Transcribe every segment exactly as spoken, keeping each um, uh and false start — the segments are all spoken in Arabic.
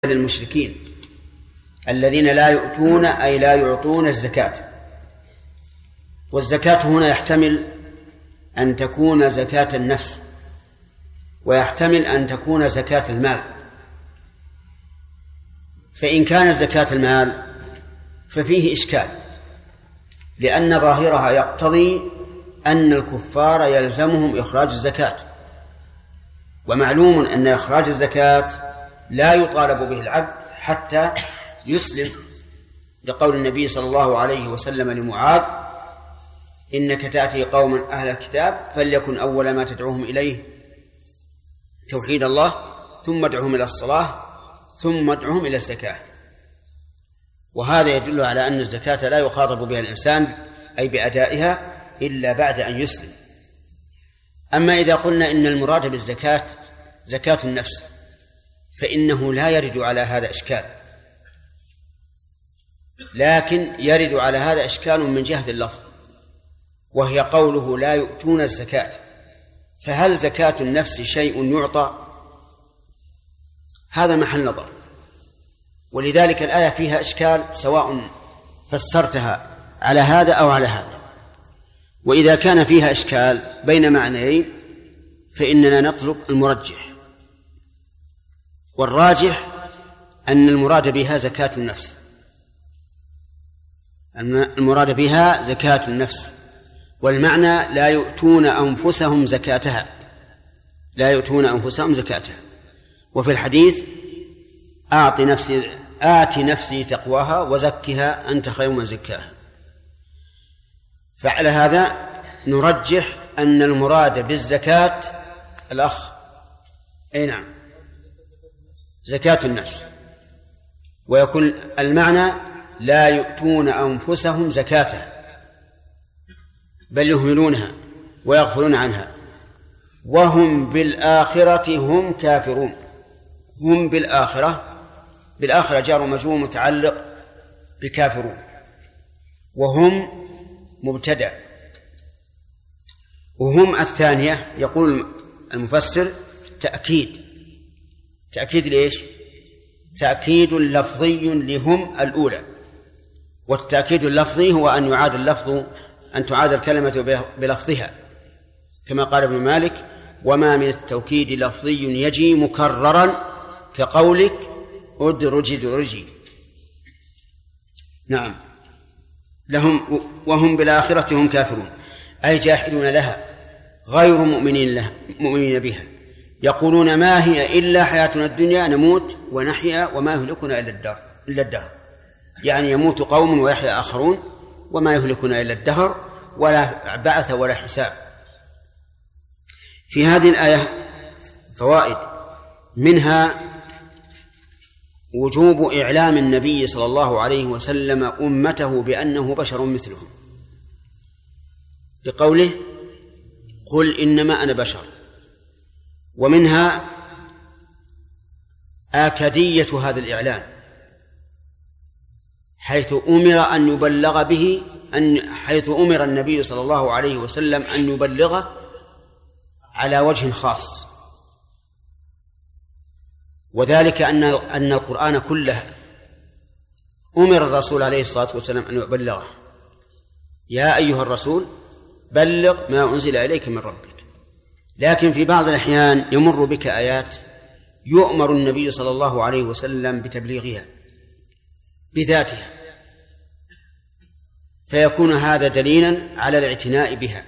للمشركين الذين لا يؤتون أي لا يعطون الزكاة. والزكاة هنا يحتمل أن تكون زكاة النفس، ويحتمل أن تكون زكاة المال. فإن كانت زكاة المال ففيه إشكال، لأن ظاهرها يقتضي أن الكفار يلزمهم إخراج الزكاة، ومعلوم أن إخراج الزكاة لا يطالب به العبد حتى يسلم، لقول النبي صلى الله عليه وسلم لمعاذ: إنك تأتي قوما أهل الكتاب فليكن أول ما تدعوهم إليه توحيد الله، ثم ادعوهم إلى الصلاة، ثم ادعوهم إلى الزكاة. وهذا يدل على أن الزكاة لا يخاطب بها الإنسان أي بأدائها إلا بعد أن يسلم. أما إذا قلنا إن المراد بالزكاة زكاة النفس فإنه لا يرد على هذا إشكال، لكن يرد على هذا إشكال من جهة اللفظ، وهي قوله لا يؤتون الزكاة. فهل زكاة النفس شيء يعطى؟ هذا محل نظر، ولذلك الآية فيها إشكال سواء فسرتها على هذا أو على هذا. وإذا كان فيها إشكال بين معنيين فإننا نطلب المرجح، والراجح أن المراد بها زكاة النفس، المراد بها زكاة النفس، والمعنى لا يؤتون أنفسهم زكاتها، لا يؤتون أنفسهم زكاتها. وفي الحديث: أعط نفسي آت نفسي تقواها وزكها أنت خير من زكاها. فعلى هذا نرجح أن المراد بالزكاة الأخ أي نعم زكاة النفس، ويكون المعنى لا يؤتون أنفسهم زكاتها بل يهملونها ويغفلون عنها، وهم بالآخرة هم كافرون. هم بالآخرة، بالآخرة جار ومجرور متعلق بكافرون، وهم مبتدأ، وهم الثانية يقول المفسر تأكيد. تأكيد ليش؟ تأكيد لفظي لهم الأولى، والتأكيد اللفظي هو أن يعاد اللفظ أن تعاد الكلمة بلفظها، كما قال ابن مالك: وما من التوكيد لفظي يجي مكررا كقولك أدرج درجي. نعم، لهم وهم بالآخرة هم كافرون، أي جاحدون لها غير مؤمنين لها مؤمنين بها، يقولون ما هي إلا حياتنا الدنيا نموت ونحيا وما يهلكنا إلا الدهر إلا الدهر يعني يموت قوم ويحيا آخرون وما يهلكنا إلا الدهر، ولا بعث ولا حساب. في هذه الآية فوائد، منها وجوب إعلام النبي صلى الله عليه وسلم أمته بأنه بشر مثلهم، لقوله: قل إنما أنا بشر. ومنها آكدية هذا الإعلان، حيث أمر أن يبلغ به أن حيث أمر النبي صلى الله عليه وسلم أن يبلغه على وجه خاص، وذلك أن أن القرآن كله أمر الرسول عليه الصلاة والسلام أن يبلغه: يا أيها الرسول بلغ ما أنزل إليك من ربك. لكن في بعض الأحيان يمر بك آيات يؤمر النبي صلى الله عليه وسلم بتبليغها بذاتها، فيكون هذا دليلا على الاعتناء بها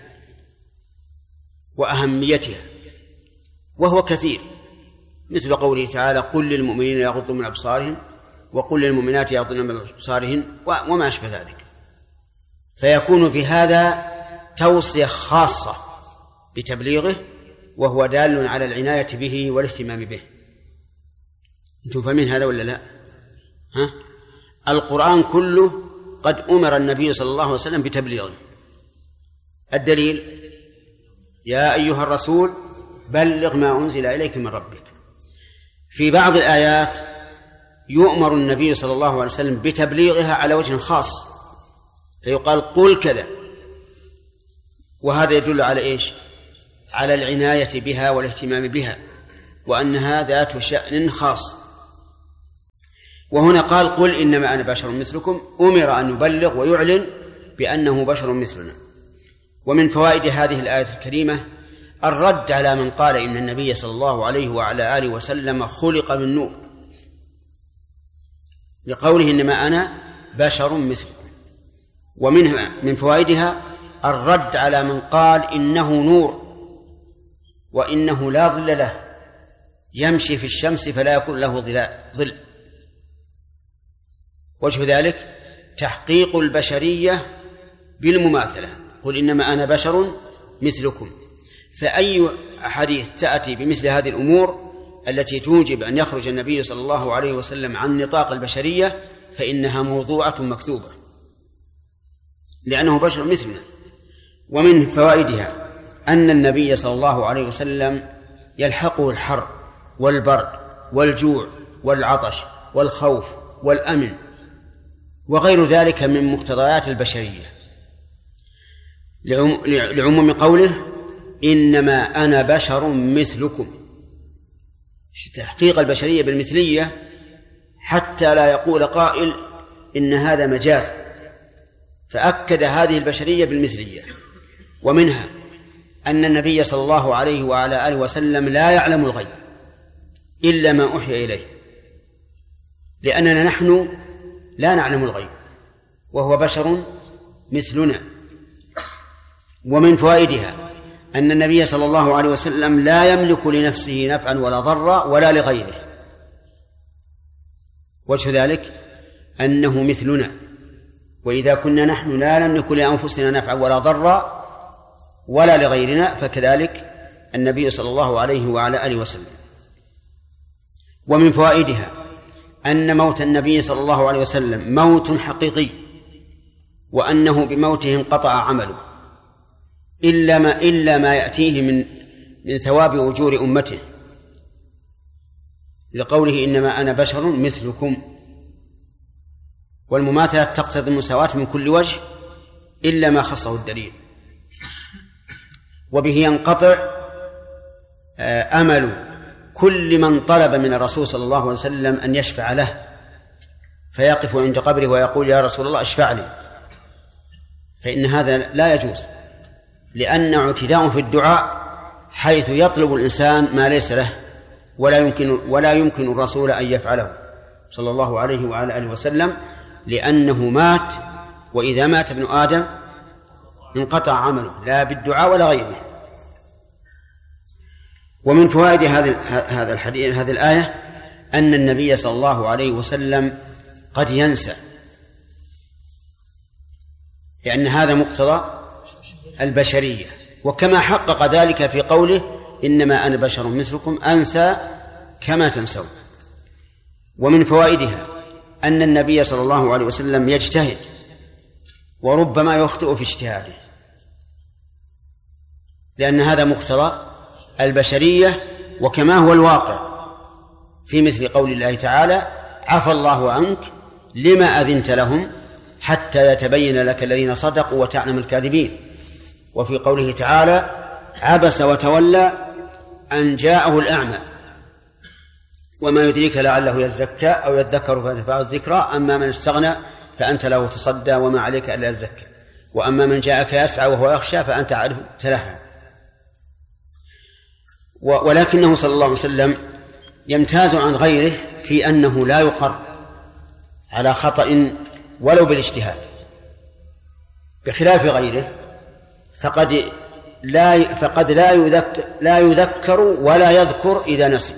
وأهميتها، وهو كثير، مثل قوله تعالى: قل للمؤمنين يغضوا من أبصارهم وقل للمؤمنات يغضن من أبصارهن وما أشبه ذلك. فيكون في هذا توصية خاصة بتبليغه، وهو دال على العناية به والاهتمام به. أنتم فاهمين هذا ولا لا؟ ها؟ القرآن كله قد أمر النبي صلى الله عليه وسلم بتبليغه. الدليل: يا أيها الرسول بلغ ما أنزل إليك من ربك. في بعض الآيات يؤمر النبي صلى الله عليه وسلم بتبليغها على وجه خاص، فيقال: قل كذا. وهذا يدل على إيش؟ على العناية بها والاهتمام بها، وأنها ذات شأن خاص. وهنا قال قل إنما أنا بشر مثلكم، أمر أن يبلغ ويعلن بأنه بشر مثلنا. ومن فوائد هذه الآية الكريمة الرد على من قال إن النبي صلى الله عليه وعلى آله وسلم خلق من نور، لقوله إنما أنا بشر مثلكم. ومنها من فوائدها الرد على من قال إنه نور وإنه لا ظل له، يمشي في الشمس فلا يكون له ظل. وجه ذلك تحقيق البشرية بالمماثلة، قل إنما أنا بشر مثلكم. فأي حديث تأتي بمثل هذه الأمور التي توجب أن يخرج النبي صلى الله عليه وسلم عن نطاق البشرية فإنها موضوعة مكتوبة، لأنه بشر مثلنا. ومن فوائدها أن النبي صلى الله عليه وسلم يلحقه الحر والبرد والجوع والعطش والخوف والأمن وغير ذلك من مقتضيات البشرية، لعموم قوله إنما أنا بشر مثلكم. تحقيق البشرية بالمثلية حتى لا يقول قائل إن هذا مجاز، فأكد هذه البشرية بالمثلية. ومنها أن النبي صلى الله عليه وعلى آله وسلم لا يعلم الغيب إلا ما أوحي إليه، لأننا نحن لا نعلم الغيب وهو بشر مثلنا. ومن فوائدها أن النبي صلى الله عليه وسلم لا يملك لنفسه نفعا ولا ضرا ولا لغيره. وجه ذلك أنه مثلنا، وإذا كنا نحن لا نملك لأنفسنا نفعا ولا ضرا ولا لغيرنا فكذلك النبي صلى الله عليه وعلى آله وسلم. ومن فوائدها أن موت النبي صلى الله عليه وسلم موت حقيقي، وأنه بموته انقطع عمله إلا ما, إلا ما يأتيه من, من ثواب أجور أمته، لقوله إنما أنا بشر مثلكم. والمماثلة تقتضي المساواة من كل وجه إلا ما خصه الدليل. وبه ينقطع أمل كل من طلب من الرسول صلى الله عليه وسلم أن يشفع له، فيقف عند قبره ويقول يا رسول الله اشفع لي، فإن هذا لا يجوز، لأن اعتداء في الدعاء حيث يطلب الإنسان ما ليس له، ولا يمكن ولا يمكن الرسول أن يفعله صلى الله عليه وعلى آله وسلم، لأنه مات، وإذا مات ابن آدم انقطع عمله لا بالدعاء ولا غيره. ومن فوائد هذا الحديث هذه الآية أن النبي صلى الله عليه وسلم قد ينسى، لأن هذا مقتضى البشرية، وكما حقق ذلك في قوله إنما أنا بشر مثلكم أنسى كما تنسون. ومن فوائدها أن النبي صلى الله عليه وسلم يجتهد وربما يخطئ في اجتهاده، لأن هذا مقتضى البشرية، وكما هو الواقع في مثل قول الله تعالى عفى الله عنك لما أذنت لهم حتى يتبين لك الذين صدقوا وتعلم الكاذبين. وفي قوله تعالى عبس وتولى أن جاءه الأعمى وما يدريك لعله يزكى أو يذكر فتنفعه الذكرى أما من استغنى فأنت له تصدى وما عليك ألا يزكى وأما من جاءك يسعى وهو يخشى فأنت عنه تلهى. ولكنه صلى الله عليه وسلم يمتاز عن غيره في أنه لا يقر على خطأ ولو بالاجتهاد، بخلاف غيره فقد لا فقد لا يذكر لا يذكر ولا يذكر إذا نسي،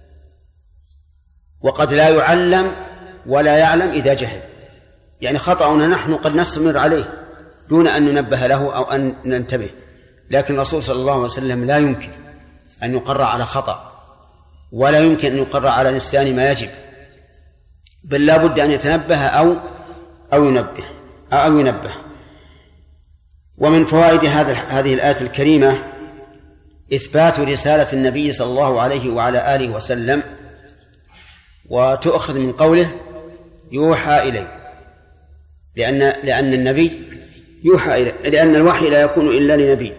وقد لا يعلم ولا يعلم إذا جهل. يعني خطأنا نحن قد نستمر عليه دون أن ننبه له أو أن ننتبه، لكن الرسول صلى الله عليه وسلم لا يمكن أن يقر على خطأ ولا يمكن أن يقر على نسيان ما يجب، بل لا بد أن يتنبه أو أو ينبه أو ينبه. ومن فوائد هذا هذه الآية الكريمة إثبات رسالة النبي صلى الله عليه وعلى آله وسلم، وتؤخذ من قوله يوحى إليه، لأن لأن النبي يوحى إليه، لأن الوحي لا يكون إلا لنبي.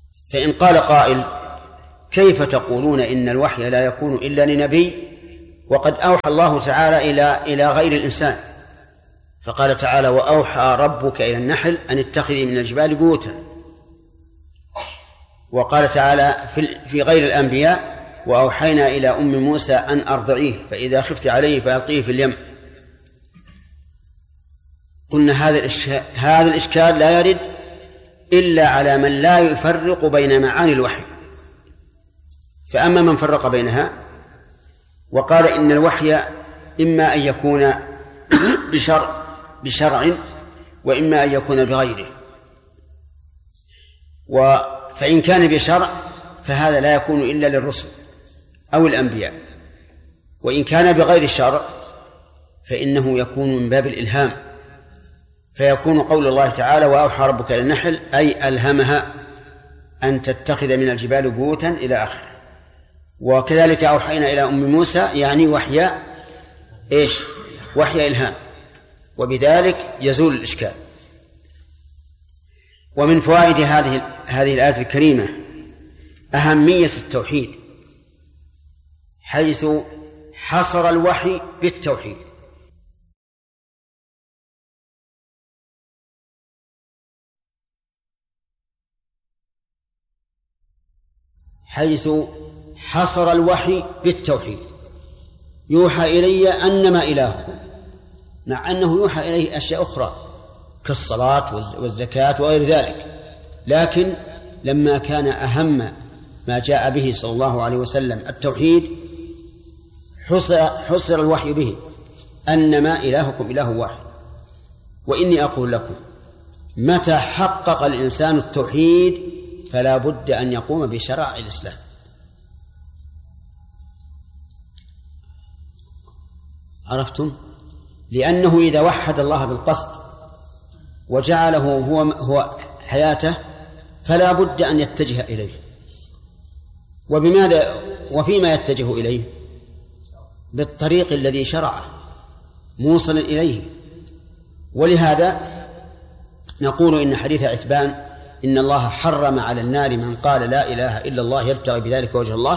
فإن قال قائل كيف تقولون إن الوحي لا يكون إلا لنبي وقد أوحى الله تعالى إلى إلى غير الإنسان، فقال تعالى: وأوحى ربك إلى النحل أن اتخذي من الجبال بيوتا. وقال تعالى في غير الأنبياء: وأوحينا إلى أم موسى أن أرضعيه فإذا خفت عليه فألقيه في اليم. قلنا هذا الإشكال, هذا الإشكال لا يرد إلا على من لا يفرق بين معاني الوحي. فأما من فرق بينها وقال إن الوحي إما أن يكون بشرع, بشرع وإما أن يكون بغيره، فإن كان بشرع فهذا لا يكون إلا للرسل أو الأنبياء، وإن كان بغير الشرع فإنه يكون من باب الإلهام، فيكون قول الله تعالى: وأوحى ربك إلى النحل أي ألهمها أن تتخذ من الجبال بيوتا إلى آخره. وكذلك أوحينا إلى أم موسى يعني وحي إيش؟ وحي إلهام، وبذلك يزول الإشكال. ومن فوائد هذه هذه الآية الكريمة أهمية التوحيد، حيث حصر الوحي بالتوحيد. حيث حصر الوحي بالتوحيد، يوحى إلي أنما إلهكم، مع أنه يوحى إليه أشياء أخرى كالصلاة والزكاة وغير ذلك، لكن لما كان أهم ما جاء به صلى الله عليه وسلم التوحيد حصر, حصر الوحي به أنما إلهكم إله واحد. وإني أقول لكم متى حقق الإنسان التوحيد فلا بد أن يقوم بشرائع الإسلام. عرفتم؟ لأنه إذا وحد الله بالقصد وجعله هو هو حياته فلا بد أن يتجه إليه. وبماذا وفيما يتجه إليه؟ بالطريق الذي شرعه موصل إليه. ولهذا نقول إن حديث عتبان إن الله حرم على النار من قال لا إله إلا الله يبتغي بذلك وجه الله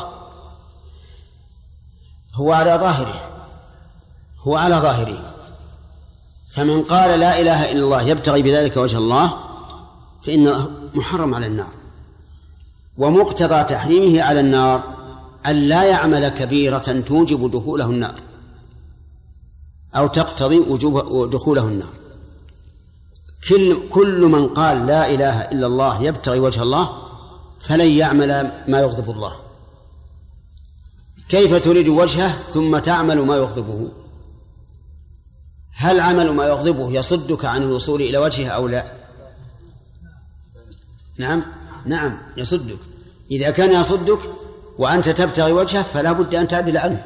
هو على ظاهره هو على ظاهره فمن قال لا إله إلا الله يبتغي بذلك وجه الله فإنه محرم على النار. ومقتضى تحريمه على النار أن لا يعمل كبيرة توجب دخوله النار أو تقتضي وجوب دخوله النار. كل, كل من قال لا إله إلا الله يبتغي وجه الله فلن يعمل ما يغضب الله. كيف تريد وجهه ثم تعمل ما يغضبه؟ هل عمل ما يغضبه يصدك عن الوصول إلى وجهه أو لا؟ نعم نعم يصدك. إذا كان يصدك وأنت تبتغي وجهه فلا بد أن تعدل عنه،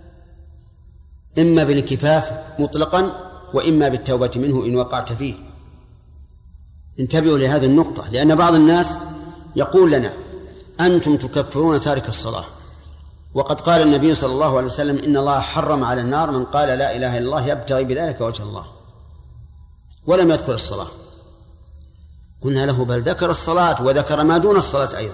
إما بالكفاف مطلقا وإما بالتوبة منه إن وقعت فيه. انتبهوا لهذه النقطة، لأن بعض الناس يقول لنا أنتم تكفرون تارك الصلاة، وقد قال النبي صلى الله عليه وسلم إن الله حرم على النار من قال لا إله إلا الله يبتغي بذلك وجه الله، ولم يذكر الصلاة. قلنا له بل ذكر الصلاة وذكر ما دون الصلاة أيضا.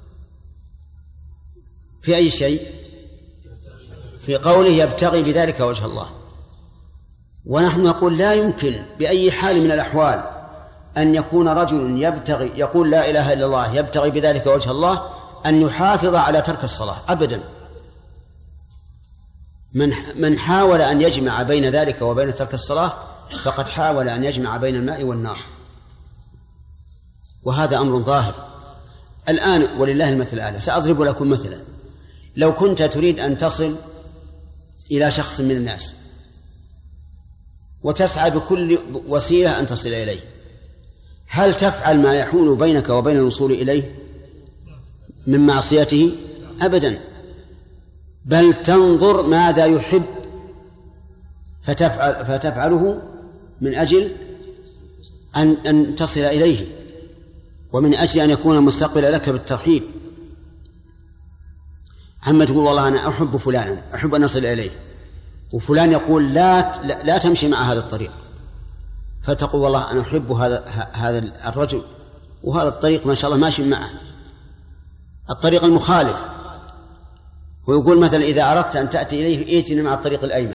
في أي شيء؟ في قوله يبتغي بذلك وجه الله. ونحن نقول لا يمكن بأي حال من الأحوال أن يكون رجل يبتغي يقول لا إله إلا الله يبتغي بذلك وجه الله أن يحافظ على ترك الصلاة أبدا. من من حاول أن يجمع بين ذلك وبين ترك الصلاة فقد حاول أن يجمع بين الماء والنار، وهذا أمر ظاهر. الآن ولله المثل الأعلى، سأضرب لكم مثلا. لو كنت تريد أن تصل إلى شخص من الناس وتسعى بكل وسيلة أن تصل إليه، هل تفعل ما يحول بينك وبين الوصول إليه من معصيته؟ أبدا، بل تنظر ماذا يحب فتفعل فتفعله من أجل أن أن تصل إليه، ومن أجل أن يكون مستقبلا لك بالترحيب. عما تقول والله أنا أحب فلانا أحب أن أصل إليه، وفلان يقول لا لا, لا تمشي مع هذا الطريق، فتقول والله أنا أحب هذا هذا الرجل وهذا الطريق ما شاء الله ماشي معه، الطريق المخالف ويقول مثلا إذا أردت أن تأتي إليه ائتني مع الطريق الأيمن،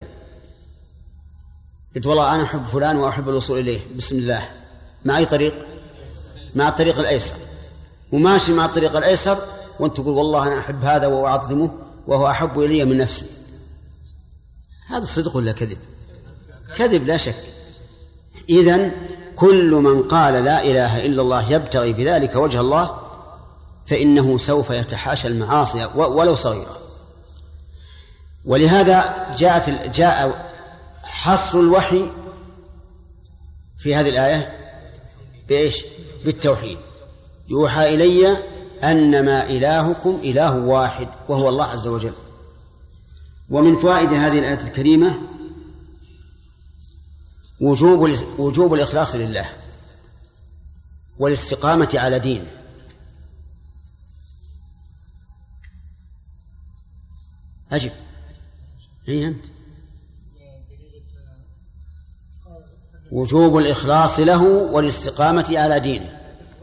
قلت والله أنا أحب فلان وأحب الوصول إليه، بسم الله، مع أي طريق؟ مع الطريق الأيسر، وماشي مع الطريق الأيسر وأنت تقول والله أنا أحب هذا وأعظمه وهو أحب إلي من نفسي. هذا صدق ولا كذب؟ كذب لا شك. إذن كل من قال لا إله إلا الله يبتغي بذلك وجه الله فإنه سوف يتحاشى المعاصي ولو صغيرة. ولهذا جاءت جاء حصر الوحي في هذه الآية بإيش؟ بالتوحيد. يوحى إلي أنما إلهكم إله واحد وهو الله عز وجل. ومن فوائد هذه الآية الكريمة وجوب وجوب الإخلاص لله والاستقامة على دينه. أجب هي أنت. وجوب الإخلاص له والاستقامة على دينه.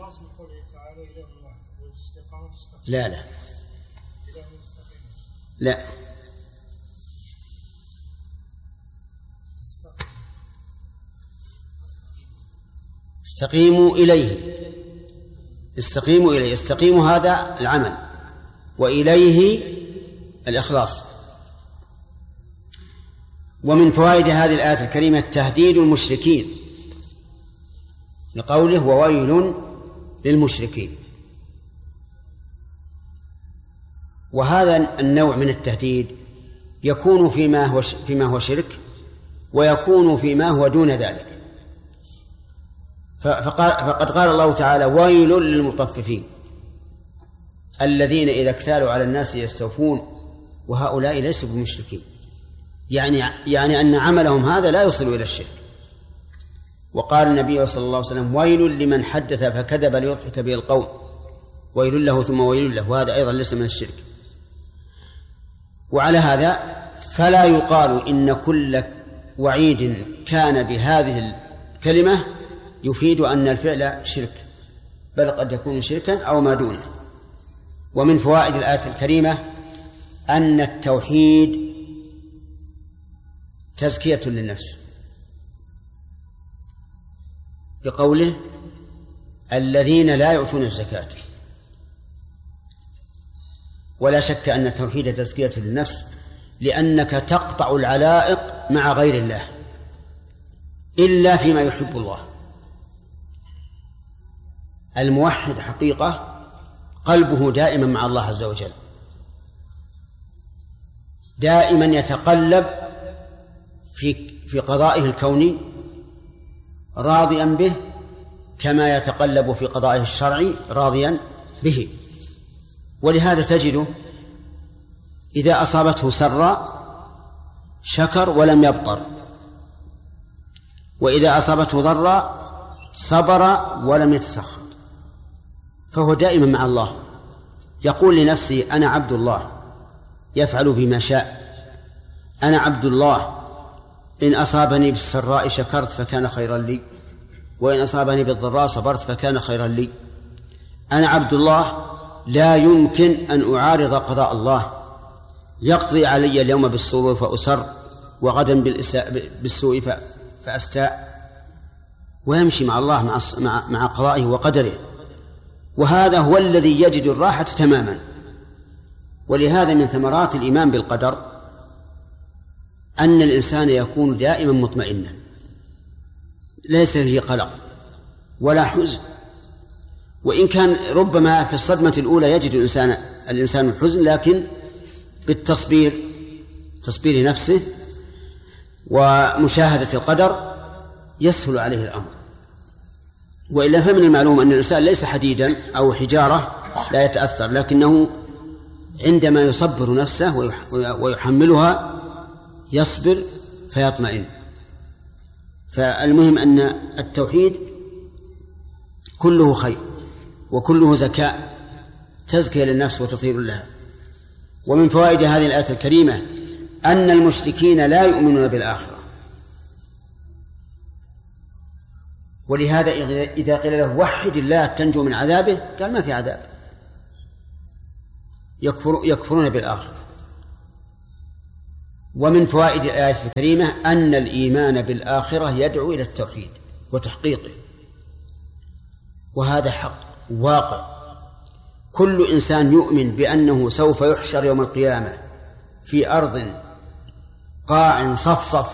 لا لا لا استقيموا إليه، استقيموا إليه، استقيموا هذا العمل، وإليه الإخلاص. ومن فوائد هذه الآية الكريمة تهديد المشركين لقوله وويل للمشركين. وهذا النوع من التهديد يكون فيما هو فيما هو شرك، ويكون فيما هو دون ذلك. فقد قال الله تعالى ويل للمطففين الذين إذا اكتالوا على الناس يستوفون وهؤلاء ليسوا بمشركين، يعني يعني أن عملهم هذا لا يوصل إلى الشرك. وقال النبي صلى الله عليه وسلم ويل لمن حدث فكذب ليضحك به القوم، ويل له ثم ويل له، وهذا أيضا ليس من الشرك. وعلى هذا فلا يقال إن كل وعيد كان بهذه الكلمة يفيد أن الفعل شرك، بل قد يكون شركا أو ما دونه. ومن فوائد الآية الكريمة أن التوحيد تزكية للنفس، بقوله الذين لا يؤتون الزكاة. ولا شك أن التوحيد تزكية للنفس، لأنك تقطع العلائق مع غير الله إلا فيما يحب الله. الموحد حقيقة قلبه دائما مع الله عز وجل، دائما يتقلب في في قضائه الكوني راضيا به كما يتقلب في قضائه الشرعي راضيا به. ولهذا تجده إذا أصابته سراء شكر ولم يبطر، وإذا أصابته ضراء صبر ولم يتسخط، فهو دائما مع الله. يقول لنفسه أنا عبد الله يفعل بما شاء، أنا عبد الله إن أصابني بالسراء شكرت فكان خيرا لي، وإن أصابني بالضراء صبرت فكان خيرا لي. أنا عبد الله لا يمكن أن أعارض قضاء الله، يقضي علي اليوم بالسرور فأسر وغدا بالسوء فأستاء، ويمشي مع الله مع مع مع قضائه وقدره. وهذا هو الذي يجد الراحة تماما. ولهذا من ثمرات الإيمان بالقدر أن الإنسان يكون دائما مطمئنا، ليس فيه قلق ولا حزن. وإن كان ربما في الصدمة الأولى يجد الإنسان الإنسان الحزن، لكن بالتصبير، تصبير نفسه ومشاهدة القدر يسهل عليه الأمر. وإلا فمن المعلوم أن الإنسان ليس حديدا أو حجارة لا يتأثر، لكنه عندما يصبر نفسه ويحملها يصبر فيطمئن. فالمهم أن التوحيد كله خير وكله زكاة، تزكية للنفس وتطهير لها. ومن فوائد هذه الآية الكريمة أن المشركين لا يؤمنون بالآخرة، ولهذا إذا قيل له وحد الله تنجو من عذابه قال ما في عذاب. يكفر يكفرون بالآخرة، ومن فوائد الآية الكريمة أن الإيمان بالآخرة يدعو إلى التوحيد وتحقيقه، وهذا حق واقع. كل إنسان يؤمن بأنه سوف يحشر يوم القيامة في أرض قاع صفصف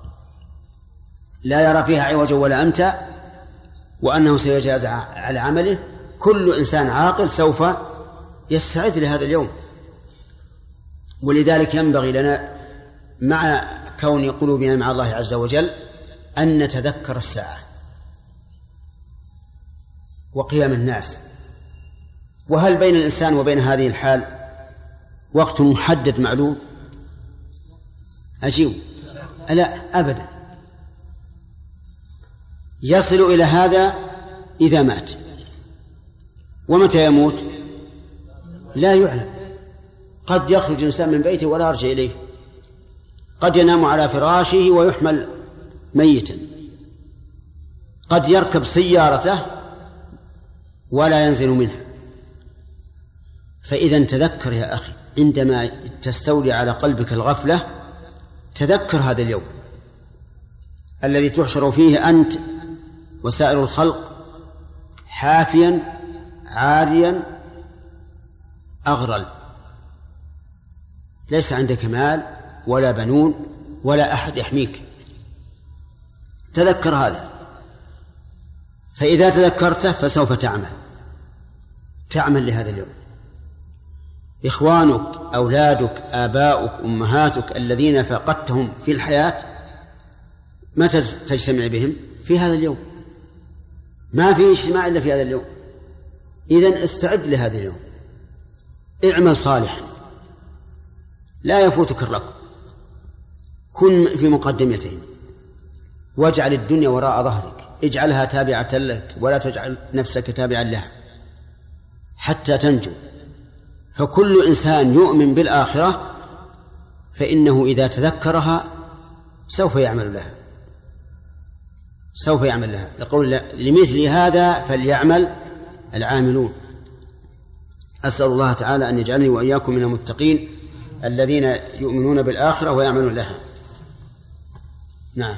لا يرى فيها عوجا ولا أمتا، وأنه سيجازى على عمله. كل إنسان عاقل سوف يستعد لهذا اليوم. ولذلك ينبغي لنا مع كون قلوبنا مع الله عز وجل أن نتذكر الساعة وقيام الناس. وهل بين الإنسان وبين هذه الحال وقت محدد معلوم؟ أجيب لا أبدا. يصل إلى هذا إذا مات. ومتى يموت لا يعلم. قد يخرج الإنسان من بيته ولا يرجع إليه، قد ينام على فراشه ويحمل ميتا، قد يركب سيارته ولا ينزل منها. فإذا تذكر يا أخي، عندما تستولي على قلبك الغفلة تذكر هذا اليوم الذي تحشر فيه أنت وسائر الخلق حافيا عاريا أغرل، ليس عندك مال ولا بنون ولا أحد يحميك. تذكر هذا، فإذا تذكرته فسوف تعمل تعمل لهذا اليوم. إخوانك، أولادك، آباؤك، أمهاتك الذين فقدتهم في الحياة متى تجتمع بهم؟ في هذا اليوم. ما في اجتماع إلا في هذا اليوم. إذن استعد لهذا اليوم، اعمل صالحا لا يفوتك الركب، كن في مقدمتهم، واجعل الدنيا وراء ظهرك، اجعلها تابعة لك ولا تجعل نفسك تابعا لها حتى تنجو. فكل إنسان يؤمن بالآخرة فإنه إذا تذكرها سوف يعمل لها سوف يعمل لها لقول لمثل هذا فليعمل العاملون. أسأل الله تعالى أن يجعلني وإياكم من المتقين الذين يؤمنون بالآخرة ويعملون لها. نعم.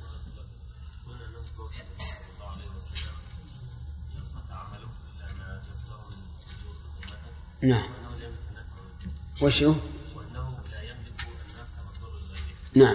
نعم. وش هو؟ نعم.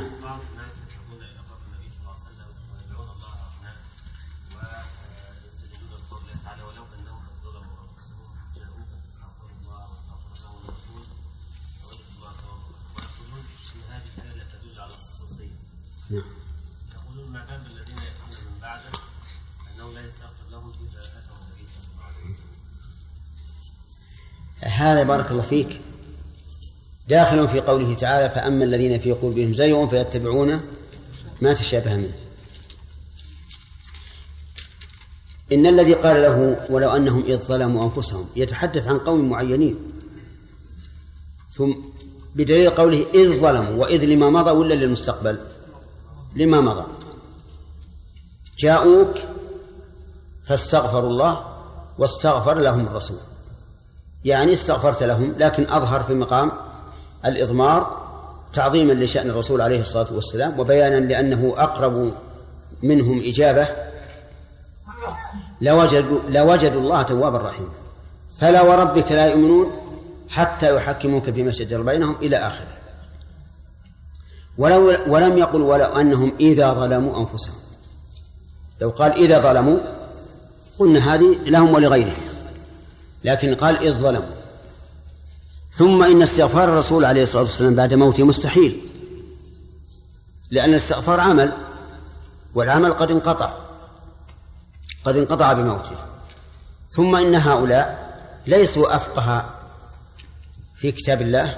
يقولون ما كان الذين يأتون من بعده أنه لا يستغفر لهم إذا أتوا النبي صلى الله عليه وسلم. هذا بارك الله فيك داخل في قوله تعالى: فأما الذين في قلوبهم زيغ فيتبعون ما تشابه منه. إن الذي قال له ولو أنهم إذ ظلموا أنفسهم يتحدث عن قوم معينين، ثم بدليل قوله إذ ظلموا، وإذ لما مضى ولا للمستقبل؟ لما مضى. جاءوك فاستغفروا الله واستغفر لهم الرسول، يعني استغفرت لهم، لكن أظهر في مقام الإضمار تعظيما لشأن الرسول عليه الصلاة والسلام وبيانا لأنه أقرب منهم إجابة. لوجدوا, لوجدوا الله توابا رحيما. فلا وربك لا يؤمنون حتى يحكموك فيما شجر بينهم إلى آخره. ولو ولم يقل ولو أنهم إذا ظلموا أنفسهم. لو قال إذا ظلموا قلنا هذه لهم ولغيرهم، لكن قال إذ ظلموا. ثم إن استغفار الرسول عليه الصلاة والسلام بعد موته مستحيل، لأن الاستغفار عمل، والعمل قد انقطع قد انقطع بموته. ثم إن هؤلاء ليسوا أفقه في كتاب الله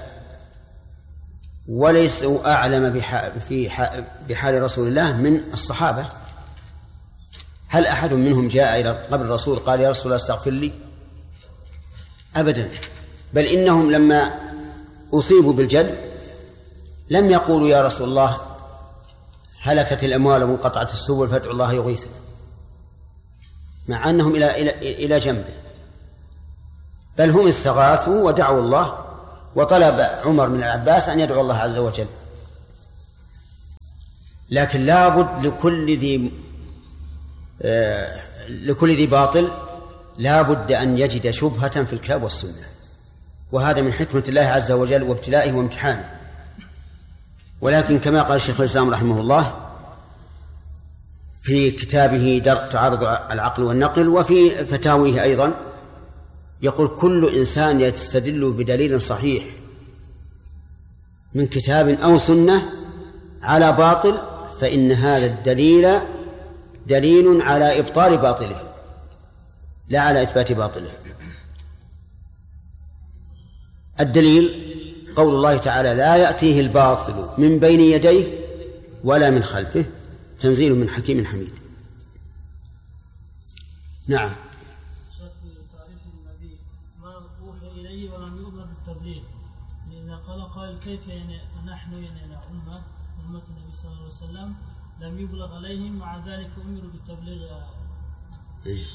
وليسوا أعلم في بحال رسول الله من الصحابة. هل أحد منهم جاء إلى قبر الرسول قال يا رسول الله استغفر لي؟ أبدا. بل إنهم لما أصيبوا بالجد لم يقولوا يا رسول الله هلكت الأموال وانقطعت السبل فادعوا الله يغيثنا، مع أنهم إلى إلى إلى جنبه، بل هم استغاثوا ودعوا الله، وطلب عمر من العباس أن يدعو الله عز وجل لكن لابد لكل ذي آه لكل ذي باطل لابد أن يجد شبهة في الكتاب والسنة، وهذا من حكمة الله عز وجل وابتلائه وامتحانه. ولكن كما قال الشيخ الإسلام رحمه الله في كتابه درء تعارض العقل والنقل وفي فتاويه أيضا، يقول كل إنسان يستدل بدليل صحيح من كتاب أو سنة على باطل فإن هذا الدليل دليل على إبطال باطله لا على إثبات باطله. الدليل قول الله تعالى لا يأتيه الباطل من بين يديه ولا من خلفه تنزيل من حكيم حميد. نعم. تعريف النبي ما أوحي إليه ولم يؤمر بالتبليغ، لأن قال قائل كيف يعني نحن يعني أمة أمة النبي صلى الله عليه وسلم لم يبلغ عليهم مع ذلك أمروا بالتبليغ. إيه؟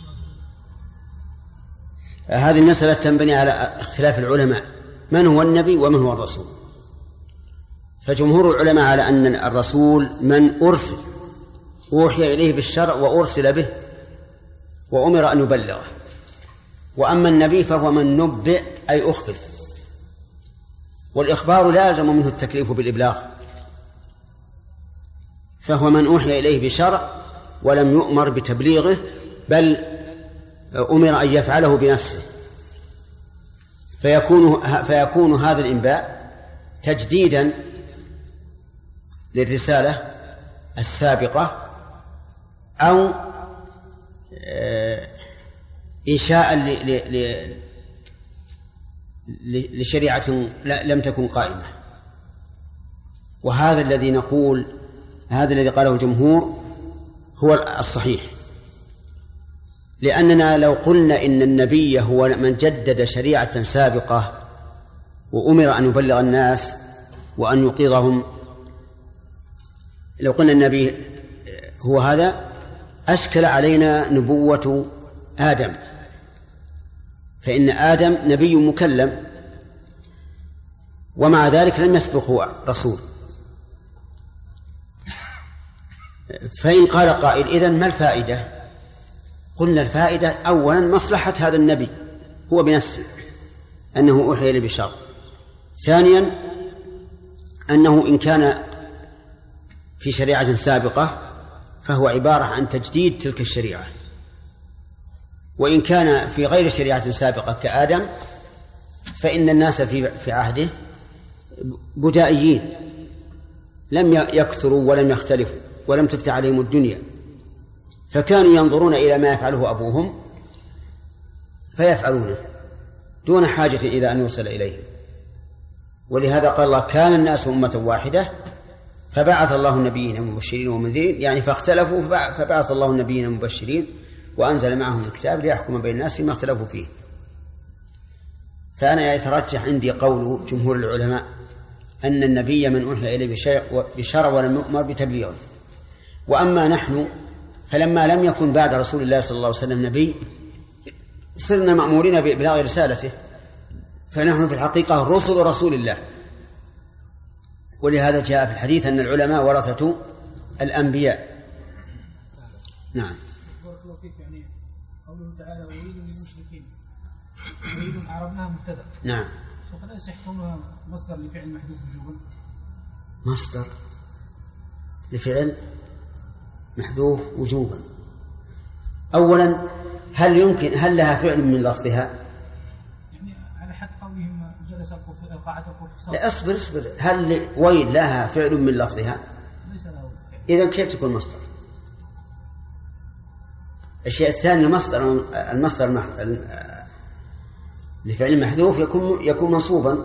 هذه المسألة تنبني على اختلاف العلماء من هو النبي ومن هو الرسول. فجمهور العلماء على أن الرسول من أرسل أوحي إليه بالشرع وأرسل به وأمر أن يبلغه، وأما النبي فهو من نبئ أي أخبر، والإخبار لازم منه التكليف بالإبلاغ، فهو من أوحي إليه بشرع ولم يؤمر بتبليغه بل أمر أن يفعله بنفسه، فيكون فيكون هذا الإنباء تجديدا للرسالة السابقة أو إنشاء لشريعة لم تكن قائمة. وهذا الذي نقول هذا الذي قاله الجمهور هو الصحيح، لأننا لو قلنا إن النبي هو من جدد شريعة سابقة وأمر أن يبلغ الناس وأن يوقظهم، لو قلنا النبي هو هذا أشكل علينا نبوة آدم، فإن آدم نبي مكلم ومع ذلك لم يسبقه رسول. فإن قال قائل إذن ما الفائدة؟ قلنا الفائدة أولا مصلحة هذا النبي هو بنفسه أنه أوحي إليه بشرع، ثانيا أنه إن كان في شريعة سابقة فهو عبارة عن تجديد تلك الشريعة، وإن كان في غير شريعة سابقة كآدم فإن الناس في في عهده بدائيين لم يكثروا ولم يختلفوا ولم تفتح عليهم الدنيا، فكانوا ينظرون إلى ما يفعله أبوهم فيفعلونه دون حاجة إلى أن يوصل إليهم. ولهذا قال الله كان الناس أمة واحدة فبعث الله النبيين مبشرين ومنذرين، يعني فاختلفوا فبعث الله النبيين مبشرين وأنزل معهم الكتاب ليحكم بين الناس فيما اختلفوا فيه. فأنا يترجح عندي قول جمهور العلماء أن النبي من أوحي إليه بشرع ولم يؤمر بتبليغه. وأما نحن فلما لم يكن بعد رسول الله صلى الله عليه وسلم نبي صرنا مأمورين بإبلاغ رسالته، فنحن في الحقيقة رسل رسول الله. ولهذا جاء في الحديث أن العلماء ورثة الأنبياء. نعم. بارك الله فيك. يعني قوله تعالى وويل للمشركين، وويل عربناها مبتدأ. نعم. وقد يصح كونها مصدر لفعل محذوف وجوبا. مصدر لفعل محذوف وجوبا. أولا هل يمكن هل لها فعل من لفظها؟ يعني على حد قولهم جلس قاعدة الكفر. لا اصبر اصبر هل ويل لها فعل من لفظها؟ ليس له فعل. إذا كيف تكون مصدر؟ الشيء الثاني المصدر المصدر لفعل محذوف يكون يكون منصوبا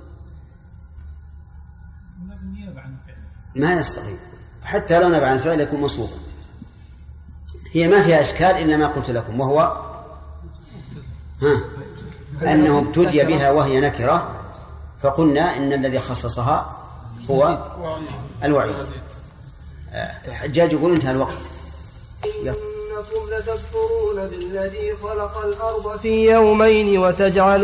ما يستطيع حتى لو نبع عن الفعل يكون منصوبا. هي ما فيها إشكال إلا ما قلت لكم وهو ها أنه ابتدي بها وهي نكرة فقلنا إن الذي خصصها هو الوعيد. الحجاج يقول انتهى الوقت. إنكم لتكفرون بالذي خلق الأرض في يومين وتجعلون